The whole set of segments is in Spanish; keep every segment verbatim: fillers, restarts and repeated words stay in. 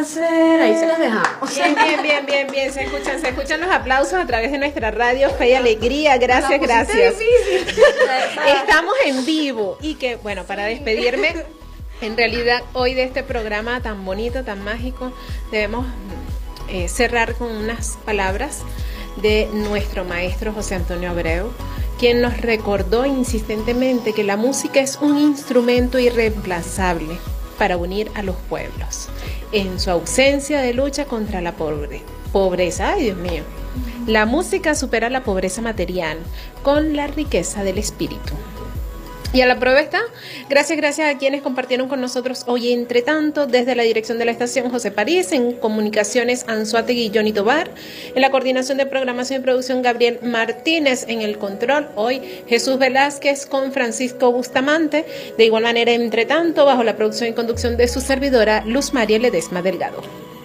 hacer. Ahí se las dejamos. Bien, bien, bien, bien, bien. Se escuchan, se escuchan los aplausos a través de nuestra radio Fe y Alegría. Gracias, gracias. Estamos en vivo. Y que, bueno, para despedirme, en realidad, hoy de este programa tan bonito, tan mágico, debemos eh, cerrar con unas palabras de nuestro maestro José Antonio Abreu, quien nos recordó insistentemente que la música es un instrumento irreemplazable para unir a los pueblos, en su ausencia de lucha contra la pobre, pobreza. Ay, Dios mío. La música supera la pobreza material con la riqueza del espíritu. Y a la prueba está, gracias, gracias a quienes compartieron con nosotros hoy. Entre tanto, desde la dirección de la estación José París, en comunicaciones Anzuategui y Johnny Tobar, en la coordinación de programación y producción Gabriel Martínez, en el control hoy Jesús Velázquez con Francisco Bustamante, de igual manera, entre tanto, bajo la producción y conducción de su servidora Luz María Ledesma Delgado.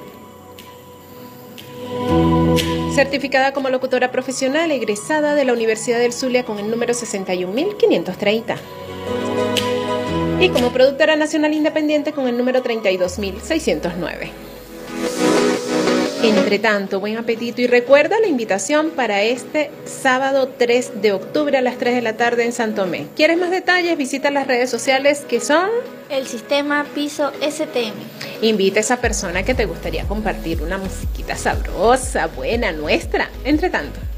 Certificada como locutora profesional, egresada de la Universidad del Zulia con el número sesenta y un mil quinientos treinta. Y como productora nacional independiente con el número treinta y dos mil seiscientos nueve. Entre tanto, buen apetito y recuerda la invitación para este sábado tres de octubre a las tres de la tarde en San Tomé. ¿Quieres más detalles? Visita las redes sociales que son el Sistema Piso S T M. Invita a esa persona que te gustaría compartir una musiquita sabrosa, buena, nuestra. Entre tanto.